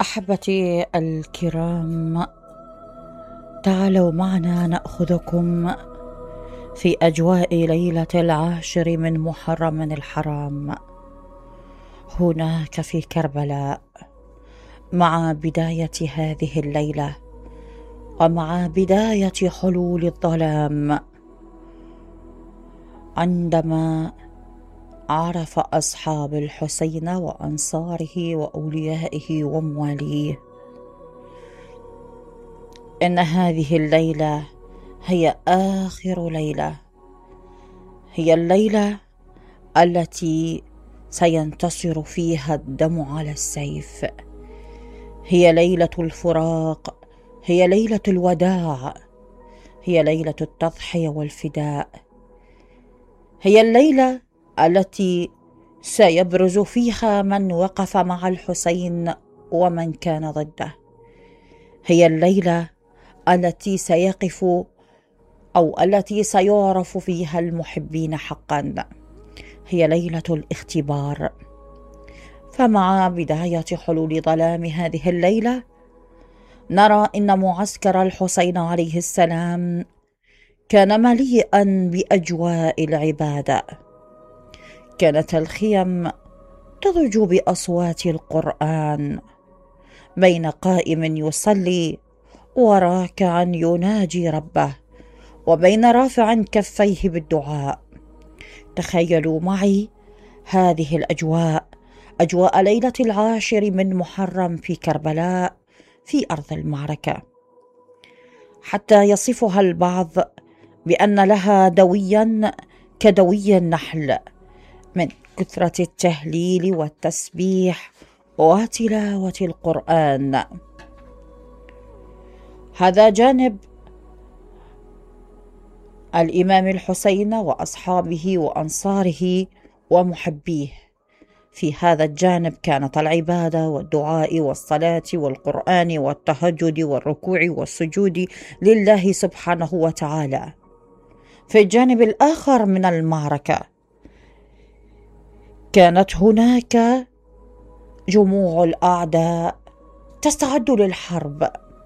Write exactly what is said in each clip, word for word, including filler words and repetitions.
أحبتي الكرام، تعالوا معنا نأخذكم في أجواء ليلة العاشر من محرم الحرام هناك في كربلاء، مع بداية هذه الليلة ومع بداية حلول الظلام، عندما عرف أصحاب الحسين وأنصاره وأوليائه ومواليه إن هذه الليلة هي آخر ليلة، هي الليلة التي سينتصر فيها الدم على السيف، هي ليلة الفراق، هي ليلة الوداع، هي ليلة التضحية والفداء، هي الليلة التي سيبرز فيها من وقف مع الحسين ومن كان ضده، هي الليلة التي سيقف أو التي سيعرف فيها المحبين حقا، هي ليلة الاختبار. فمع بداية حلول ظلام هذه الليلة نرى إن معسكر الحسين عليه السلام كان مليئا بأجواء العبادة، كانت الخيم تضج بأصوات القرآن بين قائم يصلي وراكع يناجي ربه وبين رافع كفيه بالدعاء. تخيلوا معي هذه الأجواء، أجواء ليلة العاشر من محرم في كربلاء في أرض المعركة، حتى يصفها البعض بأن لها دويا كدوي النحل من كثرة التهليل والتسبيح وتلاوة القرآن. هذا جانب الإمام الحسين وأصحابه وأنصاره ومحبيه، في هذا الجانب كانت العبادة والدعاء والصلاة والقرآن والتهجد والركوع والسجود لله سبحانه وتعالى. في الجانب الآخر من المعركة كانت هناك جموع الأعداء تستعد للحرب،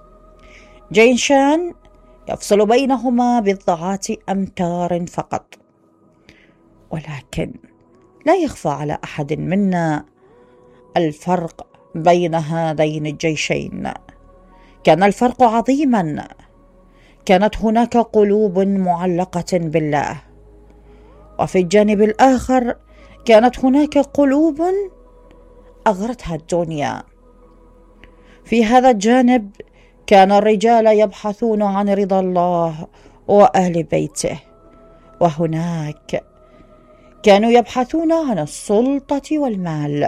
جيشان يفصل بينهما بضعات أمتار فقط، ولكن لا يخفى على أحد منا الفرق بين هذين الجيشين، كان الفرق عظيما، كانت هناك قلوب معلقة بالله، وفي الجانب الآخر كانت هناك قلوب أغرتها الدنيا. في هذا الجانب كان الرجال يبحثون عن رضا الله وأهل بيته، وهناك كانوا يبحثون عن السلطة والمال.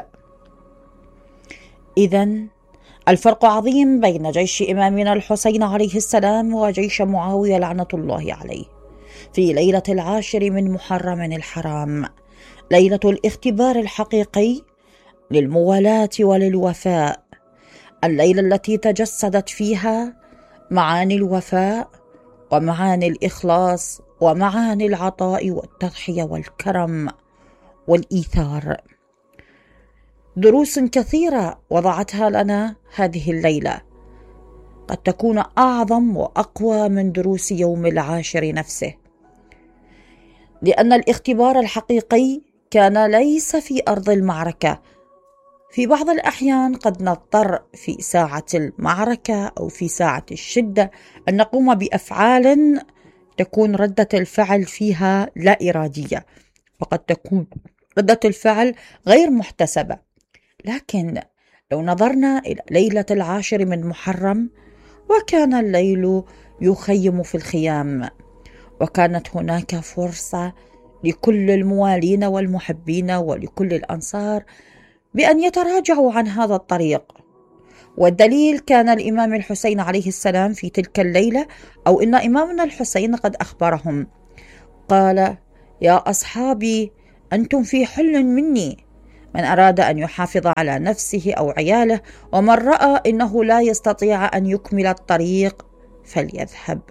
إذن الفرق عظيم بين جيش إمامنا الحسين عليه السلام وجيش معاوية لعنة الله عليه في ليلة العاشر من محرم الحرام، ليلة الاختبار الحقيقي للموالاة وللوفاء، الليلة التي تجسدت فيها معاني الوفاء ومعاني الإخلاص ومعاني العطاء والتضحية والكرم والإيثار. دروس كثيرة وضعتها لنا هذه الليلة، قد تكون أعظم وأقوى من دروس يوم العاشر نفسه، لأن الاختبار الحقيقي كان ليس في أرض المعركة. في بعض الأحيان قد نضطر في ساعة المعركة أو في ساعة الشدة أن نقوم بأفعال تكون ردة الفعل فيها لا إرادية، وقد تكون ردة الفعل غير محتسبة. لكن لو نظرنا إلى ليلة العاشر من محرم، وكان الليل يخيم في الخيام، وكانت هناك فرصة لكل الموالين والمحبين ولكل الأنصار بأن يتراجعوا عن هذا الطريق. والدليل كان الإمام الحسين عليه السلام في تلك الليلة، أو إن إمامنا الحسين قد أخبرهم، قال: يا أصحابي أنتم في حل مني، من أراد أن يحافظ على نفسه أو عياله، ومن رأى إنه لا يستطيع أن يكمل الطريق فليذهب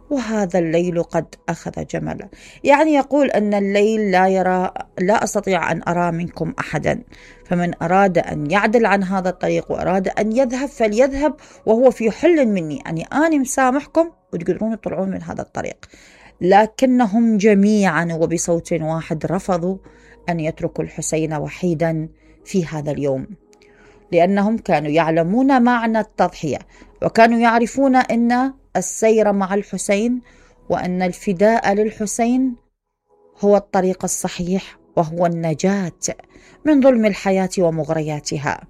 وهذا الليل قد أخذ جملا. يعني يقول أن الليل لا يرى، لا أستطيع أن أرى منكم أحدا، فمن أراد أن يعدل عن هذا الطريق وأراد أن يذهب فليذهب وهو في حل مني، يعني أنا مسامحكم وتقدرون تطلعون من هذا الطريق. لكنهم جميعا وبصوت واحد رفضوا أن يتركوا الحسين وحيدا في هذا اليوم، لأنهم كانوا يعلمون معنى التضحية، وكانوا يعرفون أن السير مع الحسين وأن الفداء للحسين هو الطريق الصحيح، وهو النجاة من ظلم الحياة ومغرياتها.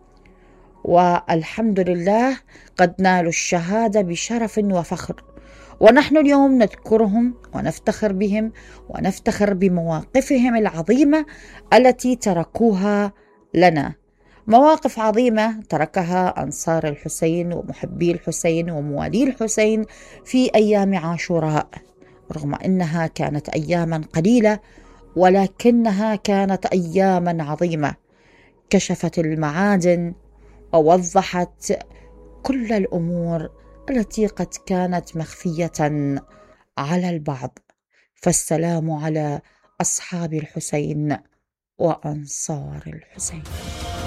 والحمد لله قد نالوا الشهادة بشرف وفخر، ونحن اليوم نذكرهم ونفتخر بهم ونفتخر بمواقفهم العظيمة التي تركوها لنا. مواقف عظيمة تركها أنصار الحسين ومحبي الحسين وموالي الحسين في أيام عاشوراء، رغم أنها كانت أياما قليلة ولكنها كانت أياما عظيمة، كشفت المعادن ووضحت كل الأمور التي قد كانت مخفية على البعض. فالسلام على أصحاب الحسين وأنصار الحسين.